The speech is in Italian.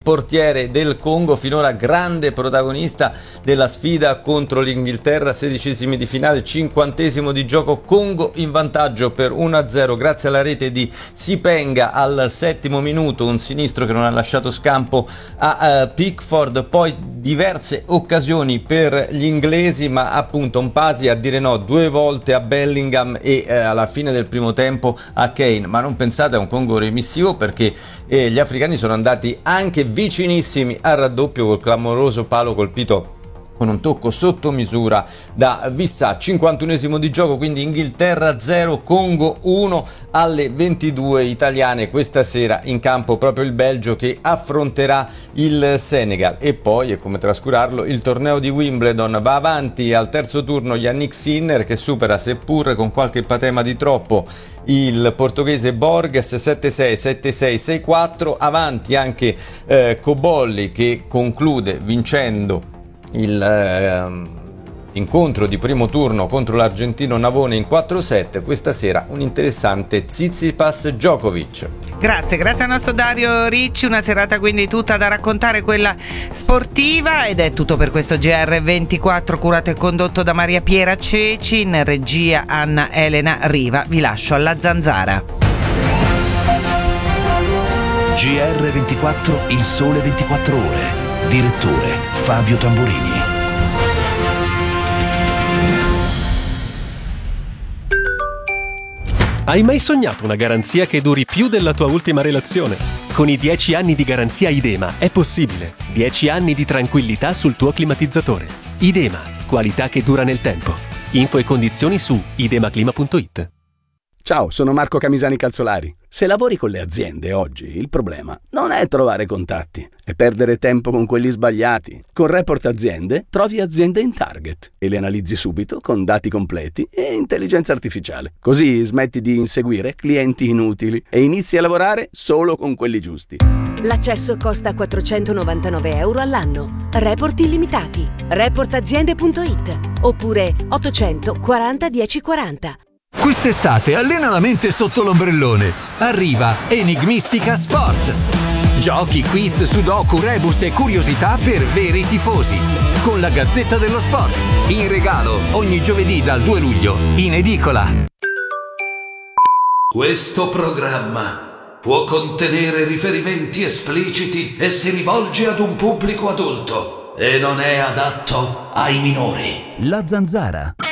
portiere del Congo, finora grande protagonista della sfida contro l'Inghilterra, 16esimi di finale, 50esimo di gioco, Congo in vantaggio per 1-0 grazie alla rete di Sipenga al 7° minuto, un sinistro che non ha lasciato scampo a Pickford, poi diverse occasioni per gli inglesi, ma appunto un Pasi a dire no 2 volte a Bellingham e alla fine del primo tempo a Kane. Ma non pensate a un Congo remissivo, perché gli africani sono andati anche vicinissimi al raddoppio col clamoroso palo colpito con un tocco sotto misura da Wissa. 51esimo di gioco, quindi Inghilterra 0, Congo 1. Alle 22 italiane questa sera in campo proprio il Belgio che affronterà il Senegal. E poi, e come trascurarlo, il torneo di Wimbledon. Va avanti al terzo turno Yannick Sinner, che supera, seppur con qualche patema di troppo, il portoghese Borges 7-6, 7-6, 6-4. Avanti anche Cobolli, che conclude vincendo incontro di primo turno contro l'argentino Navone in 4-7. Questa sera un interessante Tsitsipas Djokovic. Grazie al nostro Dario Ricci, una serata quindi tutta da raccontare, quella sportiva, ed è tutto per questo GR24 curato e condotto da Maria Piera Ceci, in regia Anna Elena Riva. Vi lascio alla Zanzara. GR24, il sole 24 ore. Direttore Fabio Tamburini. Hai mai sognato una garanzia che duri più della tua ultima relazione? Con i 10 anni di garanzia Idema è possibile. 10 anni di tranquillità sul tuo climatizzatore. Idema, qualità che dura nel tempo. Info e condizioni su idemaclima.it. Ciao, sono Marco Camisani Calzolari. Se lavori con le aziende oggi, il problema non è trovare contatti, è perdere tempo con quelli sbagliati. Con Report Aziende trovi aziende in target e le analizzi subito con dati completi e intelligenza artificiale. Così smetti di inseguire clienti inutili e inizi a lavorare solo con quelli giusti. L'accesso costa 499 euro all'anno. Report illimitati. Reportaziende.it oppure 840 1040. Quest'estate allena la mente sotto l'ombrellone. Arriva Enigmistica Sport. Giochi, quiz, sudoku, rebus e curiosità per veri tifosi. Con la Gazzetta dello Sport. In regalo ogni giovedì dal 2 luglio in edicola. Questo programma può contenere riferimenti espliciti e si rivolge ad un pubblico adulto e non è adatto ai minori. La Zanzara.